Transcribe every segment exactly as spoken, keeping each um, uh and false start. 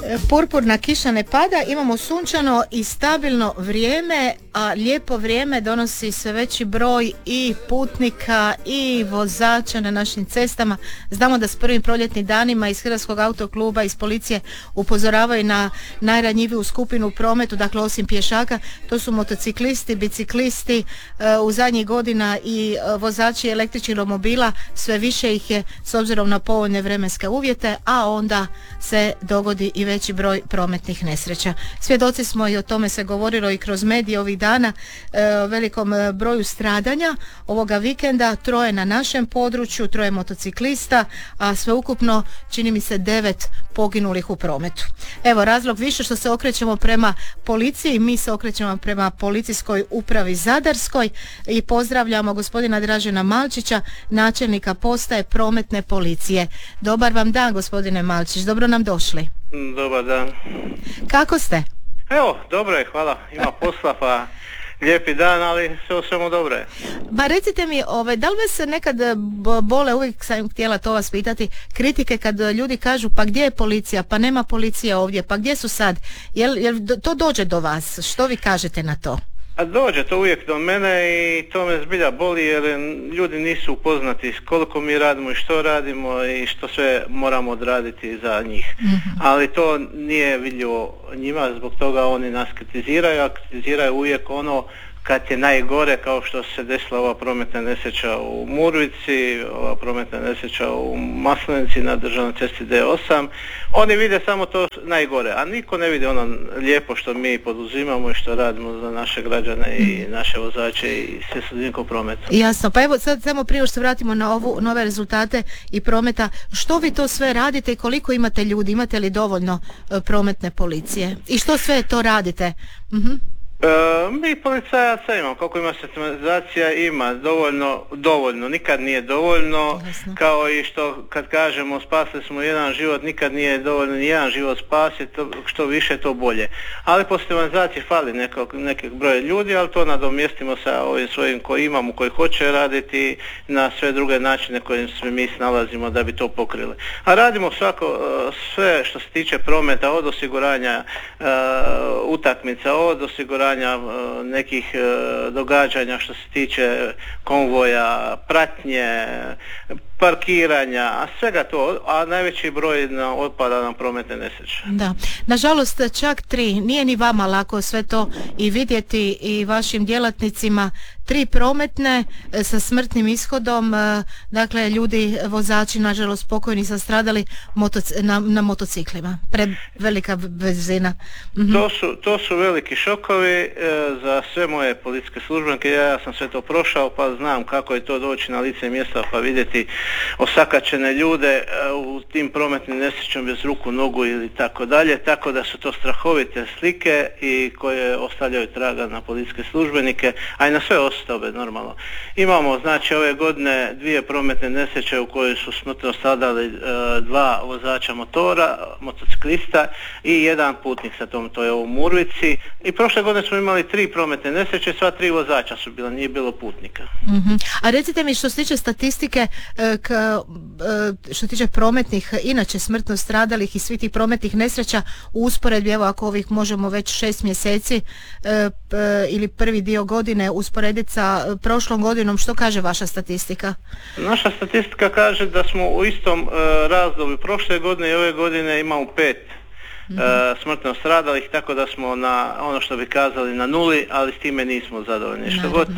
Purpurna kiša ne pada, imamo sunčano i stabilno vrijeme, a lijepo vrijeme donosi sve veći broj i putnika i vozača na našim cestama. Znamo da s prvim proljetnim danima iz Hrvatskog autokluba, iz policije upozoravaju na najranjiviju skupinu u prometu, dakle osim pješaka, to su motociklisti, biciklisti, u zadnjih godina i vozači električnih romobila, sve više ih je s obzirom na povoljne vremenske uvjete, a onda se dogodi i veći broj prometnih nesreća. Svjedoci smo i o tome se govorilo i kroz medije ovih dana, e, velikom broju stradanja ovoga vikenda, troje na našem području, troje motociklista, a sveukupno čini mi se devet poginulih u prometu. Evo razlog više što se okrećemo prema policiji, mi se okrećemo prema policijskoj upravi Zadarskoj i pozdravljamo gospodina Dražena Malčića, načelnika postaje prometne policije. Dobar vam dan, gospodine Malčić, dobro nam došli. Dobar dan. Kako ste? Evo, dobro je, hvala. Ima posla, pa lijepi dan, ali sve u svemu dobro je. Ba recite mi, ove, da li vas nekad bole, uvijek sam htjela to vas pitati, kritike kad ljudi kažu pa gdje je policija, pa nema policije ovdje, pa gdje su sad? Jel, jel to dođe do vas? Što vi kažete na to? A dođe to uvijek do mene i to me zbilja boli jer ljudi nisu upoznati s koliko mi radimo i što radimo i što sve moramo odraditi za njih. Mm-hmm. Ali to nije vidljivo njima, zbog toga oni nas kritiziraju, a kritiziraju uvijek ono kad je najgore, kao što se desila ova prometna nesreća u Murvici, ova prometna nesreća u Maslenici na državnoj cesti D osam. Oni vide samo to najgore, a niko ne vidi ono lijepo što mi poduzimamo i što radimo za naše građane i naše vozače i sve sudionike u prometu. Jasno, pa evo sad samo prije što se vratimo na ovu nove rezultate i prometa, što vi to sve radite i koliko imate ljudi, imate li dovoljno uh, prometne policije i što sve to radite? Mhm. E, mi policajaca imamo, koliko ima sistematizacija, ima dovoljno, dovoljno, nikad nije dovoljno. Jasno. Kao i što kad kažemo spasili smo jedan život, nikad nije dovoljno ni jedan život spasiti, što više to bolje. Ali po sistematizaciji fali nekog, nekog broja ljudi, ali to nadomjestimo sa ovim svojim koji imamo, koji hoće raditi na sve druge načine kojim se mi snalazimo da bi to pokrili. A radimo svako, sve što se tiče prometa, od osiguranja uh, utakmica, od osiguranja nekih događanja što se tiče konvoja, pratnje, parkiranja, a svega to, a najveći broj na, otpada na prometne nesreće. Da, nažalost čak tri, nije ni vama lako sve to i vidjeti i vašim djelatnicima, tri prometne sa smrtnim ishodom, dakle ljudi, vozači nažalost pokojni su stradali motoc- na, na motociklima, prevelika brzina. Mhm. To su, to su veliki šokovi e, za sve moje policijske službenike, ja sam sve to prošao pa znam kako je to doći na lice mjesta pa vidjeti osakačene ljude u tim prometnim nesrećom bez ruku, nogu ili tako dalje, tako da su to strahovite slike i koje ostavljaju traga na policijske službenike, a i na sve osobe normalno. Imamo znači ove godine dvije prometne nesreće u kojoj su smrtno stradali e, dva vozača motora, motociklista i jedan putnik sa tom, to je u Murvici, i prošle godine smo imali tri prometne nesreće, sva tri vozača su bila, nije bilo putnika. Mm-hmm. A recite mi što se tiče statistike, K, što se tiče prometnih, inače smrtno stradalih i svih tih prometnih nesreća u usporedbi, evo ako ovih možemo već šest mjeseci e, p, ili prvi dio godine usporediti sa prošlom godinom, što kaže vaša statistika? Naša statistika kaže da smo u istom e, razdoblju prošle godine i ove godine imamo pet mm-hmm. e, smrtno stradalih, tako da smo na ono što bi kazali na nuli, ali s time nismo zadovoljni. Što god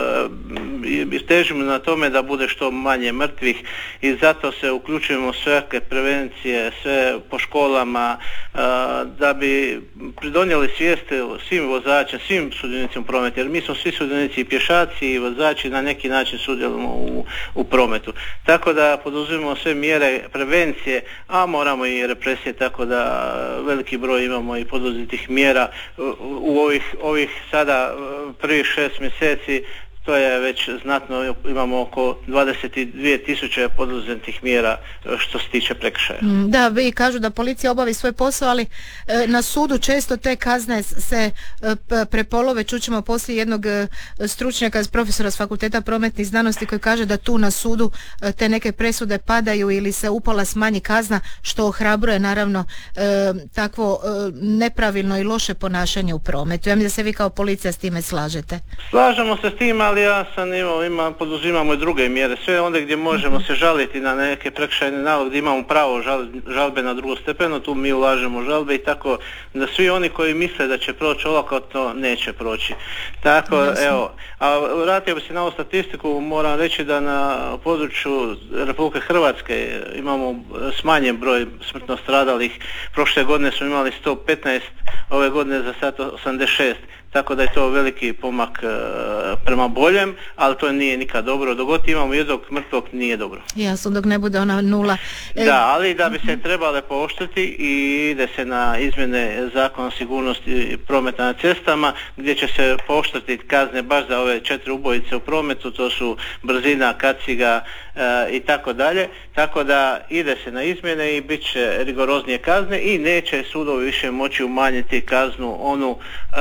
e, težimo na tome da bude što manje mrtvih i zato se uključujemo svake prevencije, sve po školama, e, da bi pridonijeli svijesti svim vozačima, svim sudionicima prometa, jer mi smo svi sudionici i pješaci i vozači na neki način sudjelujemo u, u prometu. Tako da poduzimamo sve mjere prevencije, a moramo i represije, tako da veliki broj imamo i poduzetih mjera u ovih, ovih sada prvih šest mjeseci. to je već znatno, imamo oko dvadeset dvije tisuće poduzetih mjera što se tiče prekršaja. Da, vi kažu da policija obavi svoj posao, ali e, na sudu često te kazne se e, prepolove. Čućemo poslije jednog e, stručnjaka, profesora s Fakulteta prometnih znanosti, koji kaže da tu na sudu e, te neke presude padaju ili se upola smanji kazna, što ohrabruje naravno e, takvo e, nepravilno i loše ponašanje u prometu. Ja mislim da se vi kao policija s time slažete. Slažemo se s tim, ali ja sam imao, ima, poduzimamo i druge mjere. Sve onda gdje možemo se žaliti na neke prekršajne naloge, gdje imamo pravo žal, žalbe na drugostepeno, tu mi ulažemo žalbe i tako da svi oni koji misle da će proći olako, to neće proći. Tako, Jasne. Evo, a vratio bi se na ovu statistiku, moram reći da na području Republike Hrvatske imamo smanjen broj smrtno stradalih. Prošle godine smo imali sto petnaest, ove godine za sad osamdeset šest. Tako da je to veliki pomak e, prema boljem, ali to nije nikad dobro. Dok god imamo jednog mrtvog, nije dobro. Jasno, dok ne bude ona nula. E... Da, ali da bi se trebale pooštriti i ide se na izmjene zakona o sigurnosti prometa na cestama, gdje će se pooštriti kazne baš za ove četiri ubojice u prometu, to su brzina, kaciga e, i tako dalje. Tako da ide se na izmjene i bit će rigoroznije kazne i neće sudovi više moći umanjiti kaznu onu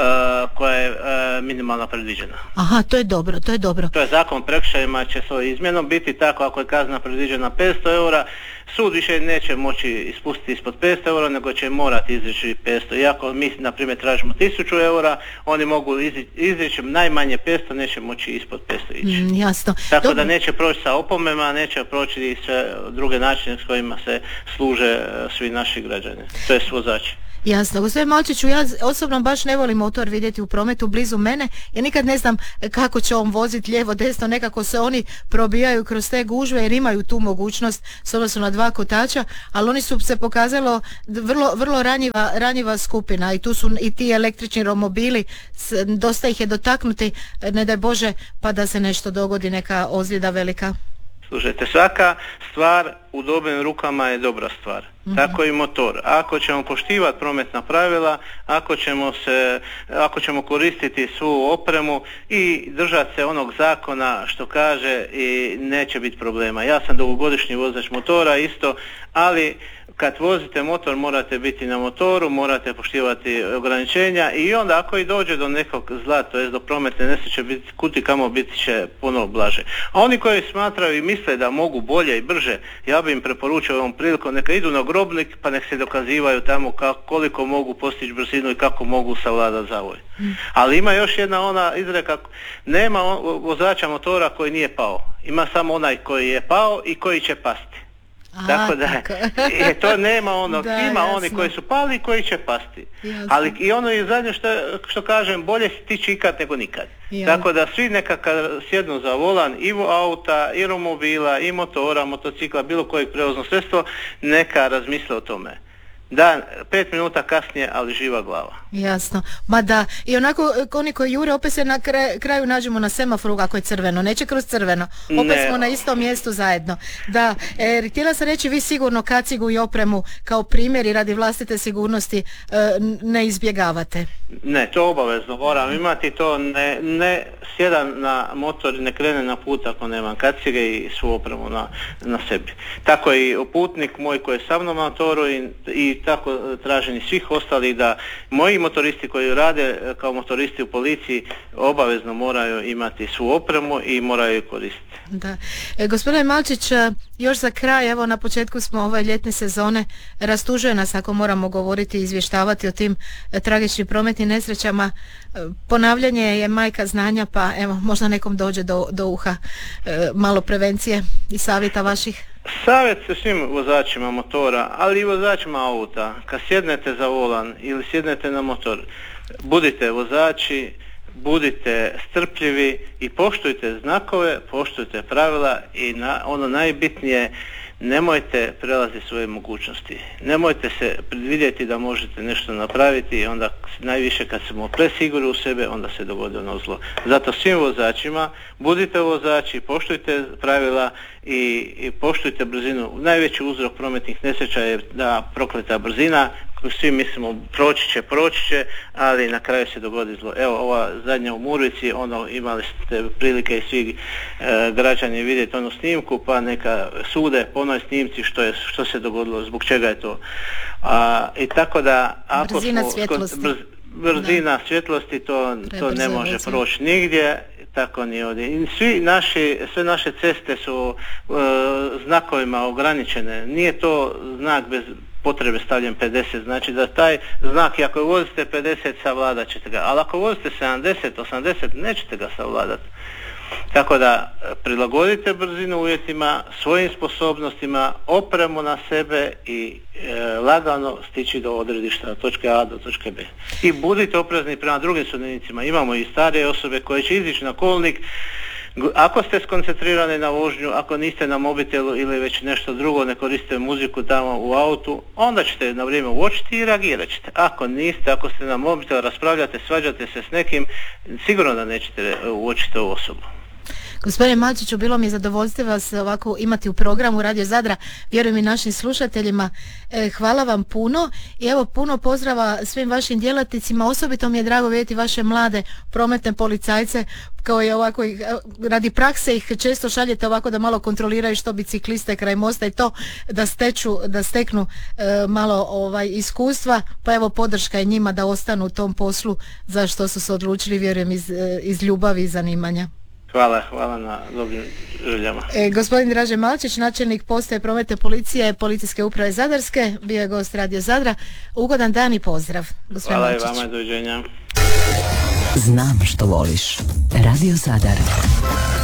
e, koja je e, minimalna predviđena. Aha, to je dobro, to je dobro. To je zakon o prekršajima, će s ovim izmjenom biti tako. Ako je kazna predviđena petsto eura, sud više neće moći ispustiti ispod petsto eura, nego će morati izreći petsto. Iako mi, na primjer, tražimo tisuću eura, oni mogu izreći najmanje petsto, neće moći ispod petsto ići. Mm, jasno. Tako dobro. Da neće proći sa opomema, neće proći i sve druge načine s kojima se služe svi naši građani, to je vozači. Jasno, gospodin Malčiću, ja osobno baš ne volim motor vidjeti u prometu blizu mene, ja nikad ne znam kako će on voziti lijevo, desno, nekako se oni probijaju kroz te gužve jer imaju tu mogućnost s odnosu na dva kotača, ali oni su se pokazalo vrlo, vrlo ranjiva, ranjiva skupina i tu su i ti električni romobili, dosta ih je dotaknuti, ne daj Bože pa da se nešto dogodi, neka ozljeda velika. Slušajte, svaka stvar u dobrim rukama je dobra stvar. Mm-hmm. Tako i motor. Ako ćemo poštivati prometna pravila, ako ćemo se, ako ćemo koristiti svu opremu i držati se onog zakona što kaže, i neće biti problema. Ja sam dugogodišnji vozač motora isto, ali kad vozite motor morate biti na motoru, morate poštivati ograničenja i onda ako i dođe do nekog zla, to jest do prometne nesreće, biti kuti kamo biti će puno blaže. A oni koji smatraju i misle da mogu bolje i brže, ja bi im preporučio ovom prilikom neka idu na Grobnik pa nek se dokazivaju tamo kako, koliko mogu postići brzinu i kako mogu savladati zavoj. Mm. Ali ima još jedna ona izreka, nema vozača motora koji nije pao. Ima samo onaj koji je pao i koji će pasti. Aha, tako da tako. je, to nema onog, da, ima jasno. oni koji su pali i koji će pasti. Jasno. Ali i ono je zadnje što, što kažem, bolje si tići ikad nego nikad. Ja. Tako da svi neka kad sjednu za volan i auta, i romobila, i motora, motocikla, bilo kojeg prevoznog sredstva, neka razmisle o tome. Da, pet minuta kasnije, ali živa glava. Jasno. Ma da, i onako oni koji jure, opet se na kraju, kraju nađemo na semaforu ako je crveno, neće kroz crveno. Opet ne. Smo na istom mjestu zajedno. Da, e, htjela sam reći, vi sigurno kacigu i opremu kao primjer i radi vlastite sigurnosti e, ne izbjegavate. Ne, to obavezno moram imati, to ne, ne sjedam na motor i ne krene na put ako nemam kacige i svu opremu na, na sebi. Tako i putnik moj koji je sa mnom na motoru i, i tako traženi svih ostalih da moji motoristi koji rade kao motoristi u policiji obavezno moraju imati svu opremu i moraju ju koristiti. Da. E, gospodine Malčić, još za kraj, evo na početku smo ove ljetne sezone, rastužuje nas ako moramo govoriti i izvještavati o tim e, tragičnim prometnim nesrećama. E, ponavljanje je majka znanja, pa evo možda nekom dođe do, do uha e, malo prevencije i savjeta vaših. Savjet se svim vozačima motora, ali i vozačima auta. Kad sjednete za volan ili sjednete na motor, budite vozači, budite strpljivi i poštujte znakove, poštujte pravila i na, ono najbitnije, nemojte prelaziti svoje mogućnosti. Nemojte se predvidjeti da možete nešto napraviti i onda najviše kad smo presigurni u sebe, onda se dogodi ono zlo. Zato svim vozačima, budite vozači, poštujte pravila i, i poštujte brzinu. Najveći uzrok prometnih nesreća je da prokleta brzina svi mislimo proći će, proći će, ali na kraju se dogodi zlo. Evo ova zadnja u Murvici, ono, imali ste prilike i svi e, građani vidjeti onu snimku, pa neka sude po onoj snimci što je, što se dogodilo, zbog čega je to. A, i tako da ako brzina smo, svjetlosti. Brz, brzina da. svjetlosti to, to ne može proći nigdje, tako ni ovdje. I svi naši, sve naše ceste su e, znakovima ograničene. Nije to znak bez potrebe stavljen pedeset, znači da taj znak, ako vozite pedeset, savladat ćete ga, ali ako vozite sedamdeset, osamdeset, nećete ga savladati. Tako da prilagodite brzinu uvjetima, svojim sposobnostima, opremu na sebe i e, lagano stići do odredišta, točke A do točke B. I budite oprezni prema drugim sudionicima. Imamo i starije osobe koje će izići na kolnik. Ako ste skoncentrirani na vožnju, ako niste na mobitelu ili već nešto drugo, ne koristite muziku tamo u autu, onda ćete na vrijeme uočiti i reagirat ćete. Ako niste, ako ste na mobitelu, raspravljate, svađate se s nekim, sigurno da nećete uočiti ovu osobu. Gospodine Malčiću, bilo mi je zadovoljstvo vas ovako imati u programu Radio Zadra, vjerujem i našim slušateljima. E, hvala vam puno i evo puno pozdrava svim vašim djelatnicima, osobito mi je drago vidjeti vaše mlade prometne policajce kao i ovako radi prakse ih često šaljete ovako da malo kontroliraju što bicikliste kraj mosta i to da steču, da steknu e, malo ovaj iskustva, pa evo podrška je njima da ostanu u tom poslu za što su se odlučili, vjerujem iz, iz ljubavi i zanimanja. Hvala, hvala na dobrim željama. E, gospodin Dražen Malčić, načelnik postaje prometne policije Policijske uprave Zadarske, bio je gost Radio Zadra. Ugodan dan i pozdrav. Hvala Malčić. I vama, doviđenja. Znam što voliš. Radio Zadar.